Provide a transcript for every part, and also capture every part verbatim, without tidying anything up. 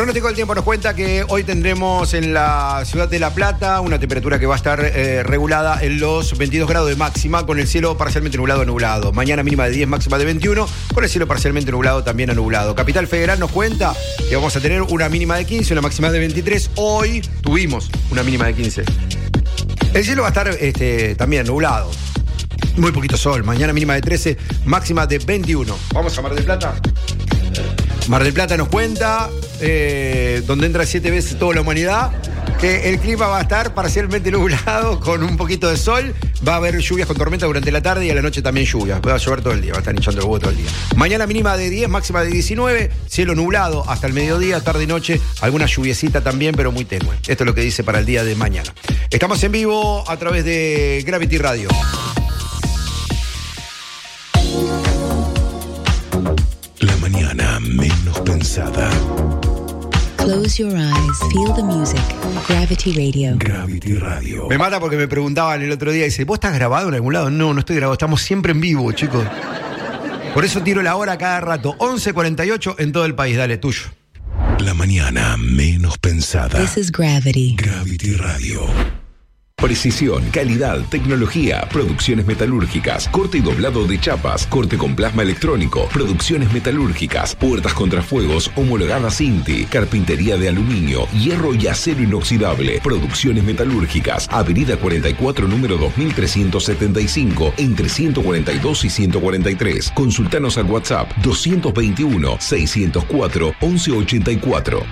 Pronóstico del tiempo nos cuenta que hoy tendremos en la ciudad de La Plata una temperatura que va a estar eh, regulada en los veintidós grados de máxima, con el cielo parcialmente nublado a nublado. Mañana mínima de diez, máxima de veintiuno, con el cielo parcialmente nublado también a nublado. Capital Federal nos cuenta que vamos a tener una mínima de quince, una máxima de veintitrés. Hoy tuvimos una mínima de quince. El cielo va a estar este, también nublado. Muy poquito sol. Mañana mínima de trece, máxima de veintiuno. Vamos a Mar del Plata. Mar del Plata nos cuenta, eh, donde entra siete veces toda la humanidad, que el clima va a estar parcialmente nublado con un poquito de sol. Va a haber lluvias con tormenta durante la tarde y a la noche también lluvias. Va a llover todo el día, va a estar hinchando el huevo todo el día. Mañana mínima de diez, máxima de diecinueve, cielo nublado hasta el mediodía, tarde y noche, alguna lluviecita también, pero muy tenue. Esto es lo que dice para el día de mañana. Estamos en vivo a través de Gravity Radio. La mañana menos pensada. Close your eyes, feel the music. Gravity Radio. Gravity Radio. Me mata porque me preguntaban el otro día, dice, ¿vos estás grabado en algún lado? No, no estoy grabado, estamos siempre en vivo, chicos. Por eso tiro la hora cada rato. once cuarenta y ocho en todo el país, dale, tuyo. La mañana menos pensada. This is Gravity. Gravity Radio. Precisión, calidad, tecnología, producciones metalúrgicas, corte y doblado de chapas, corte con plasma electrónico, producciones metalúrgicas, puertas contrafuegos homologadas INTI, carpintería de aluminio, hierro y acero inoxidable, producciones metalúrgicas, avenida cuarenta y cuatro, número dos mil trescientos setenta y cinco, entre ciento cuarenta y dos y ciento cuarenta y tres. Consultanos al WhatsApp doscientos veintiuno, seiscientos cuatro, once ochenta y cuatro.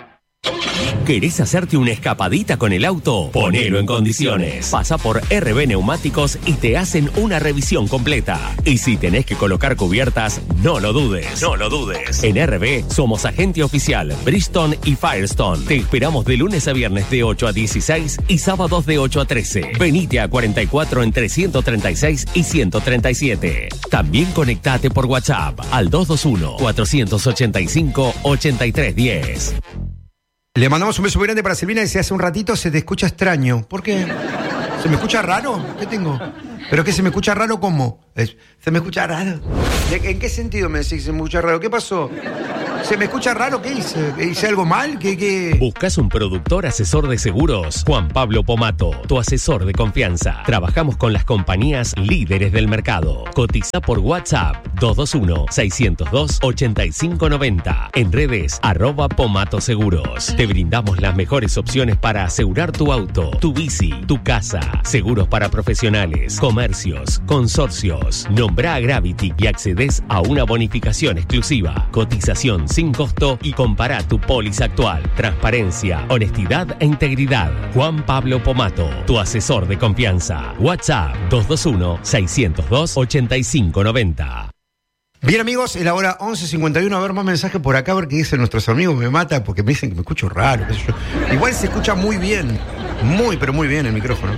¿Querés hacerte una escapadita con el auto? Ponelo en condiciones. Pasa por R B Neumáticos y te hacen una revisión completa. Y si tenés que colocar cubiertas, no lo dudes. No lo dudes. En R B somos agente oficial Bridgestone y Firestone. Te esperamos de lunes a viernes de ocho a dieciséis y sábados de ocho a trece. Venite a cuarenta y cuatro entre ciento treinta y seis y ciento treinta y siete. También conectate por WhatsApp al dos dos uno, cuatro ocho cinco, ocho tres uno cero. Le mandamos un beso muy grande para Silvina, que hace un ratito se te escucha extraño. ¿Por qué? ¿Se me escucha raro? ¿Qué tengo? ¿Pero qué se me escucha raro cómo? ¿Se me escucha raro? ¿En qué sentido me decís que se me escucha raro? ¿Qué pasó? ¿Se me escucha raro? ¿Qué hice? ¿Hice algo mal? ¿Qué, qué? ¿Buscas un productor asesor de seguros? Juan Pablo Pomato, tu asesor de confianza. Trabajamos con las compañías líderes del mercado. Cotiza por WhatsApp dos dos uno, seiscientos dos, ochenta y cinco noventa. En redes, arroba Pomato Seguros. Te brindamos las mejores opciones para asegurar tu auto, tu bici, tu casa. Seguros para profesionales, comercios, consorcios. Nombra a Gravity y accedes a una bonificación exclusiva. Cotización sin costo y compara tu póliza actual. Transparencia, honestidad e integridad. Juan Pablo Pomato, tu asesor de confianza. WhatsApp dos dos uno, seiscientos dos, ochenta y cinco noventa. Bien, amigos, es la hora once cincuenta y uno. A ver más mensajes por acá, a ver qué dicen nuestros amigos. Me mata porque me dicen que me escucho raro, qué sé yo. Igual se escucha muy bien, muy, pero muy bien el micrófono.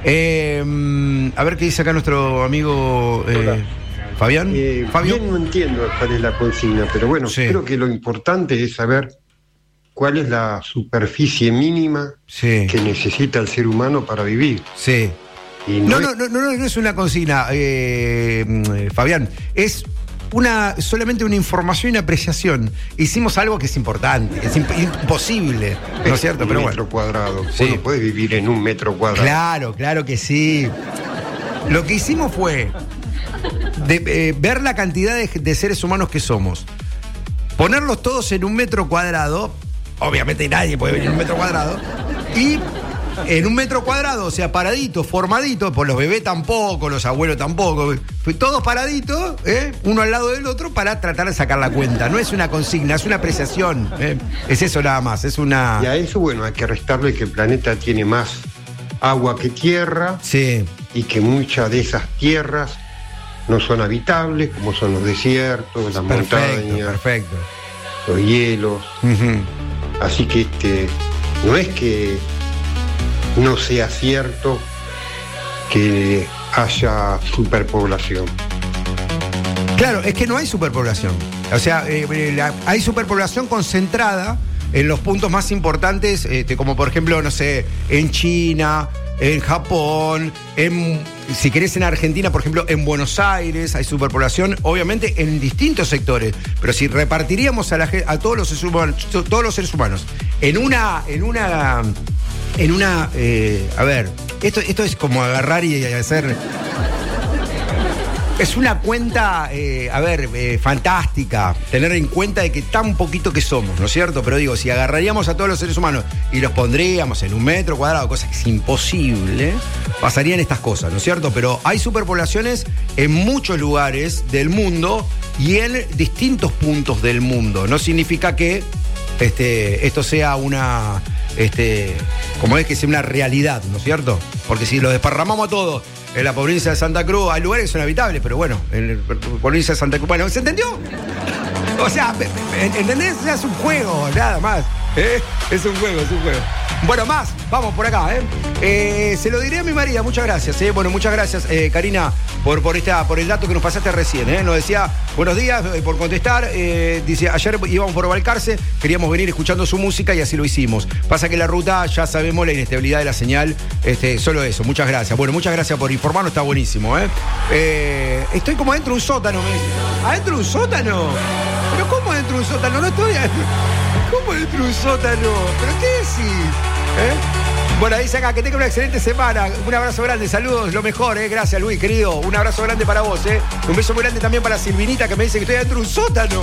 Eh, a ver qué dice acá nuestro amigo eh, Fabián. Eh, Fabio. Bien, no entiendo cuál es la consigna, pero bueno, sí. Creo que lo importante es saber cuál es la superficie mínima sí. que necesita el ser humano para vivir. Sí. Y no, no, no, es... no, no, no es una consigna, eh, Fabián. Es una solamente una información y una apreciación. Hicimos algo que es importante, es imp- imposible, ¿no es cierto? Un Pero metro bueno. cuadrado. Sí. Vos no podés vivir en un metro cuadrado. Claro, claro que sí. Lo que hicimos fue de, eh, ver la cantidad de, de seres humanos que somos, ponerlos todos en un metro cuadrado. Obviamente nadie puede vivir en un metro cuadrado. Y en un metro cuadrado, o sea, paradito, formadito, por los bebés tampoco, los abuelos tampoco, todos paraditos, ¿eh? Uno al lado del otro para tratar de sacar la cuenta. No es una consigna, es una apreciación, ¿eh? Es eso nada más, es una... Y a eso, bueno, hay que restarle que el planeta tiene más agua que tierra, sí. y que muchas de esas tierras no son habitables, como son los desiertos, las perfecto, montañas, perfecto. los hielos. Uh-huh. Así que este no es que no sea cierto que haya superpoblación. Claro, es que no hay superpoblación. O sea, eh, la, hay superpoblación concentrada en los puntos más importantes, este, como por ejemplo, no sé, en China, en Japón, en, si querés en Argentina, por ejemplo, en Buenos Aires, hay superpoblación, obviamente en distintos sectores. Pero si repartiríamos a, la, a todos los seres humanos, todos los seres humanos en una, en una, en una, eh, a ver, esto, esto es como agarrar y hacer. Es una cuenta, eh, a ver, eh, fantástica, tener en cuenta de que tan poquito que somos, ¿no es cierto? Pero digo, si agarraríamos a todos los seres humanos y los pondríamos en un metro cuadrado, cosa que es imposible, pasarían estas cosas, ¿no es cierto? Pero hay superpoblaciones en muchos lugares del mundo y en distintos puntos del mundo. No significa que este, esto sea una, este, como es que sea una realidad, ¿no es cierto? Porque si lo desparramamos a todos en la provincia de Santa Cruz, hay lugares que son habitables, pero bueno, en la provincia de Santa Cruz, bueno, ¿se entendió? O sea, ¿entendés? O sea, es un juego, nada más. ¿Eh? Es un juego, es un juego. Bueno, más, vamos por acá, ¿eh? eh se lo diré a mi María, muchas gracias, ¿eh? Bueno, muchas gracias, eh, Karina, por, por, esta, por el dato que nos pasaste recién, ¿eh? Nos decía, buenos días, eh, por contestar, eh, dice, ayer íbamos por Balcarce, queríamos venir escuchando su música y así lo hicimos. Pasa que la ruta, ya sabemos la inestabilidad de la señal, este, solo eso, muchas gracias. Bueno, muchas gracias por informarnos, está buenísimo, ¿eh? eh estoy como adentro de un sótano, me dice. ¿Adentro de un sótano? ¿Pero cómo adentro de un sótano? No estoy adentro. ¿Cómo adentro de un sótano? ¿Pero qué decís? ¿Eh? Bueno, dice acá que tenga una excelente semana. Un abrazo grande, saludos, lo mejor, ¿eh? Gracias, Luis, querido. Un abrazo grande para vos, ¿eh? Un beso muy grande también para Silvinita, que me dice que estoy dentro de un sótano.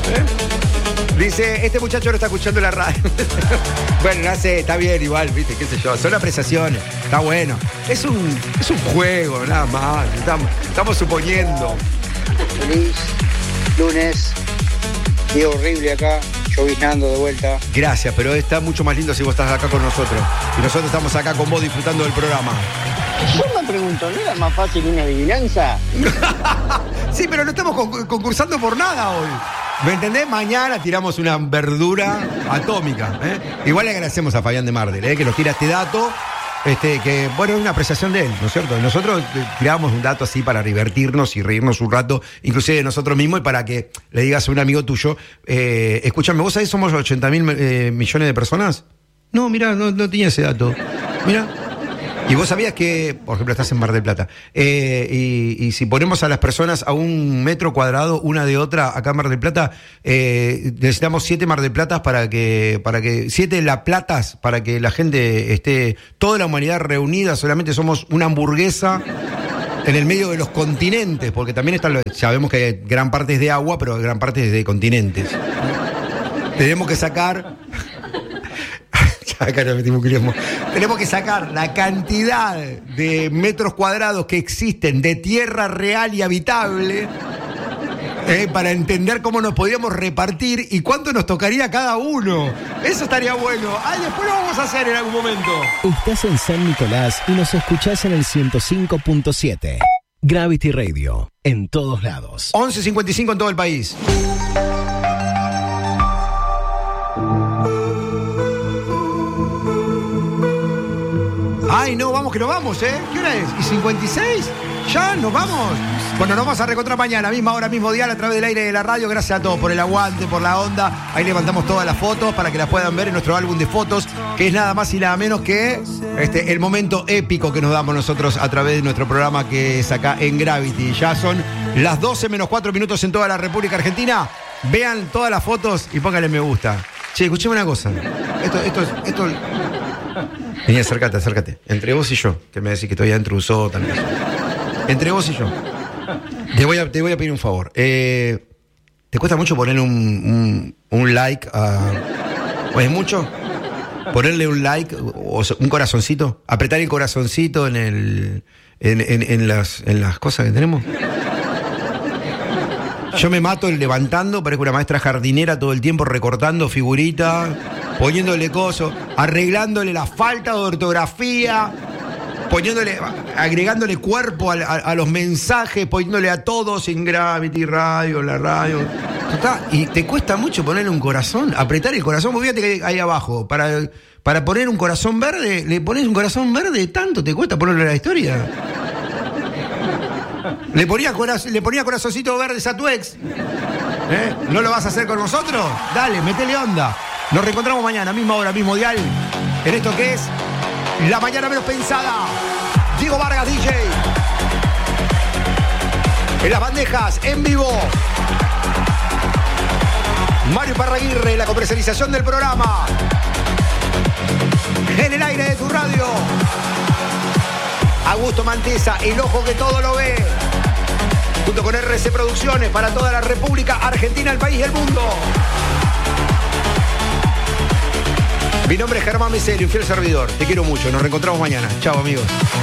¿Eh? Dice, este muchacho no está escuchando la radio. Bueno, no sé, está bien igual, viste, qué sé yo. Son apreciaciones, está bueno. Es un, es un juego, nada más. Estamos, estamos suponiendo. Feliz lunes. Día horrible acá. Lloviznando de vuelta. Gracias, pero está mucho más lindo si vos estás acá con nosotros. Y nosotros estamos acá con vos disfrutando del programa. Yo me pregunto, ¿no era más fácil una adivinanza? Sí, pero no estamos con- concursando por nada hoy. ¿Me entendés? Mañana tiramos una verdura atómica. ¿eh? Igual le agradecemos a Fabián de Mardel, ¿eh? que nos tira este dato. Este, que bueno, es una apreciación de él, ¿no es cierto? Nosotros tiramos un dato así para divertirnos y reírnos un rato, inclusive de nosotros mismos, y para que le digas a un amigo tuyo, eh, escúchame, ¿vos sabés somos ochenta mil eh, millones de personas? No, mirá, no, no tenía ese dato. Mirá. Y vos sabías que, por ejemplo, estás en Mar del Plata, eh, y, y si ponemos a las personas a un metro cuadrado, una de otra, acá en Mar del Plata, eh, necesitamos siete Mar del Platas para que, para que, siete La Platas para que la gente esté, toda la humanidad reunida, solamente somos una hamburguesa en el medio de los continentes, porque también están, sabemos que hay gran parte es de agua, pero gran parte es de continentes. Tenemos que sacar... Acá nos metimos un Tenemos que sacar la cantidad de metros cuadrados que existen de tierra real y habitable eh, para entender cómo nos podríamos repartir y cuánto nos tocaría cada uno. Eso estaría bueno. Ay, después lo vamos a hacer en algún momento. Estás en San Nicolás y nos escuchás en el ciento cinco punto siete. Gravity Radio, en todos lados. once cincuenta y cinco en todo el país. Ay, no, vamos que nos vamos, ¿eh? ¿Qué hora es? ¿Y cincuenta y seis? ¿Ya? ¿Nos vamos? Bueno, nos vamos a reencontrar mañana, misma hora, mismo día, a través del aire de la radio. Gracias a todos por el aguante, por la onda. Ahí levantamos todas las fotos para que las puedan ver en nuestro álbum de fotos, que es nada más y nada menos que este, el momento épico que nos damos nosotros a través de nuestro programa, que es acá en Gravity. Ya son las doce menos cuatro minutos en toda la República Argentina. Vean todas las fotos y pónganle me gusta. Che, escuchame una cosa. Esto, esto, esto... Vení, acércate, acércate. Entre vos y yo, que me decís que estoy adentro de un sótano. Entre vos y yo. Te voy a, te voy a pedir un favor. Eh, ¿Te cuesta mucho ponerle un, un, un like a... ¿O es mucho? Ponerle un like o un corazoncito. Apretar el corazoncito en el... En, en, en, las, en las cosas que tenemos. Yo me mato levantando, parezco una maestra jardinera todo el tiempo, recortando figuritas, poniéndole cosas, arreglándole la falta de ortografía, poniéndole, agregándole cuerpo a, a, a los mensajes, poniéndole a todos en Gravity Radio, en la radio. Y te cuesta mucho ponerle un corazón, apretar el corazón. Vos fíjate que ahí abajo, para, para poner un corazón verde, le pones un corazón verde, tanto te cuesta ponerle a la historia. ¿Le ponía, coraz- ¿Le ponía corazoncito verdes a tu ex? ¿Eh? ¿No lo vas a hacer con nosotros? Dale, metele onda. Nos reencontramos mañana, misma hora, mismo dial, en esto que es La mañana menos pensada. Diego Vargas, D J. En las bandejas, en vivo. Mario Parraguirre, la comercialización del programa. En el aire de tu radio. Augusto Mantesa, el ojo que todo lo ve. Junto con R C Producciones para toda la República Argentina, el país y el mundo. Mi nombre es Germán Meselio, un fiel servidor. Te quiero mucho. Nos reencontramos mañana. Chao, amigos.